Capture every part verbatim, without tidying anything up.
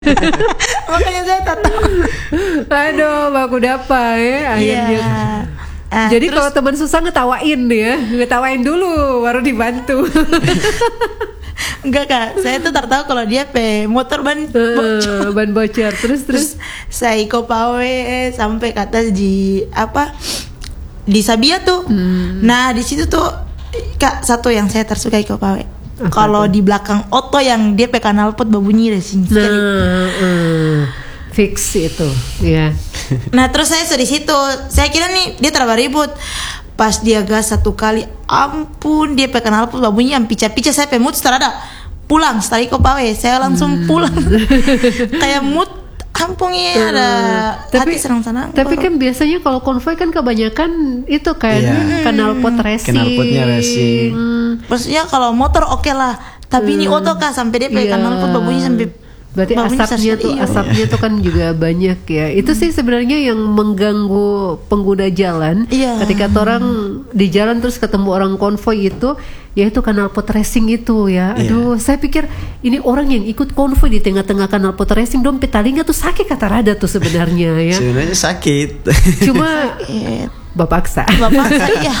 Makanya saya tak tahu. Aduh, baku dapa ya akhirnya. Iya. Ah, Jadi terus- kalau teman susah ngetawain ya, ngetawain dulu baru dibantu. Enggak kak, saya tuh tak tahu kalau dia pe motor ban Eh, ban bocor terus terus. terus saya ikut pawe sampai ke atas di apa di Sabia tuh. Hmm. Nah di situ tuh kak satu yang saya tersuka ikut pawe. Apa Kalau tuh? di belakang Oto yang dia pe knalpot berbunyi racing Nah, sekali. eh, fix itu, ya. Nah terus saya di situ, saya kira nih dia terlalu ribut. Pas dia gas satu kali, ampun dia pe knalpot berbunyi yang pica-pica saya pe mood setelah ada pulang setelah ikut pawe saya langsung Hmm. pulang. Kayak mood ampun ya ada Tapi, hati senang-senang. tapi kan biasanya kalau konvoy kan kebanyakan itu kan Iya. knalpot racing. Knalpotnya racing. Maksudnya kalau motor oke lah, tapi ini oto kak sampai dia pe Iya. knalpot berbunyi sampai Berarti berbunyi asapnya sesuatu, tuh iya. asapnya tuh kan juga banyak ya. Itu sih sebenarnya yang mengganggu pengguna jalan. Iya. Ketika orang di jalan terus ketemu orang konvoy itu, yaitu knalpot racing itu ya. Iya. Aduh, saya pikir ini orang yang ikut konvoy di tengah-tengah knalpot racing dompet talinya tuh sakit kata rada tuh sebenarnya ya. Sebenarnya sakit. Cuma Eh, bapaksa. bapak saya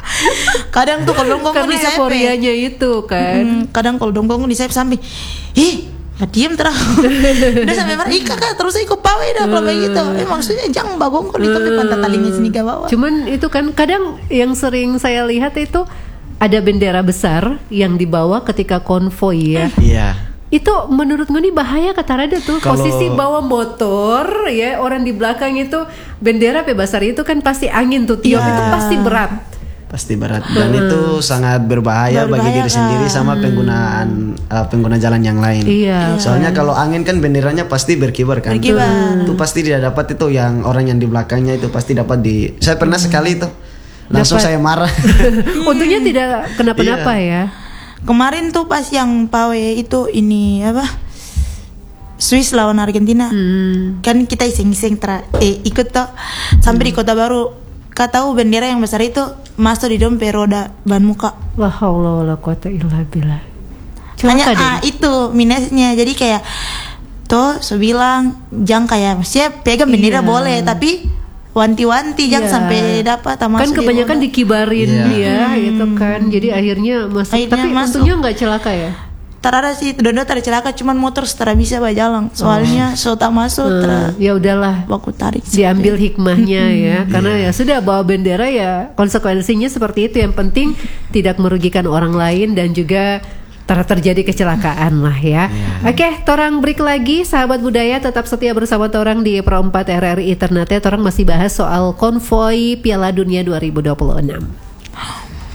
kadang tuh kalau dongkong Karena di saya pe euforianya itu kan. Hmm, kadang kalau dongkong di saya samping ih nggak diem terus udah sampai marah ih kakak terus ikut pawe dah kalau kayak gitu eh maksudnya jangan bagong kalau ikut pantat talinya sini ke bawah. Cuman itu kan kadang yang sering saya lihat itu ada bendera besar yang dibawa ketika konvoy ya. Iya. Itu menurut gue nih bahaya kata Rada tuh. Kalau- Posisi bawa motor ya, orang di belakang itu bendera pe besar itu kan pasti angin tuh tiup, Iya. itu pasti berat. Pasti berat dan itu sangat berbahaya, bagi Berbahaya, diri sendiri Kak. sama penggunaan uh, pengguna jalan yang lain. Iya. Soalnya kalau angin kan benderanya pasti berkibar kan. Berkibar. Itu pasti tidak dapat itu yang orang yang di belakangnya itu pasti dapat di. Saya pernah sekali itu. Langsung Dapat. saya marah. Untungnya tidak kenapa-napa ya. Kemarin tuh pas yang pawe itu ini apa Swiss lawan Argentina Hmm. kan kita iseng-iseng tra eh ikut toh sampai di kota baru. Kau tahu bendera yang besar itu masuk di dompet roda ban muka. La haula wala quwata illa billah. Hanya Celaka ah, deh. itu minusnya. Jadi kayak tuh saya bilang jangan kayak siap pegang bendera Iya. boleh tapi wanti-wanti jangan Iya. sampai dapat Kan kebanyakan dikibarin ya, Iya. gitu kan. Jadi akhirnya masuk. Akhirnya Tapi masuk. untungnya nggak celaka ya. terada sih dodo tadi celaka cuman motor setara bisa berjalan soalnya so tak masuk Eh, tera ya udahlah. baku tarik Diambil hikmahnya ya, karena ya sudah bawa bendera ya konsekuensinya seperti itu. Yang penting tidak merugikan orang lain dan juga ter terjadi kecelakaan lah ya. Oke, torang break lagi, sahabat budaya tetap setia bersama torang di Pro empat R R I Ternate. Torang masih bahas soal konvoy Piala Dunia dua ribu dua puluh enam.